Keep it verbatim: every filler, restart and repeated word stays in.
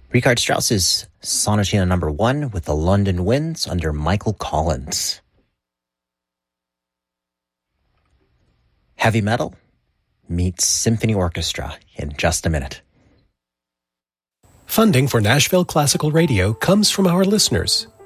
Richard Strauss's Sonatina Number One with the London Winds under Michael Collins. Heavy metal meets symphony orchestra in just a minute. Funding for Nashville Classical Radio comes from our listeners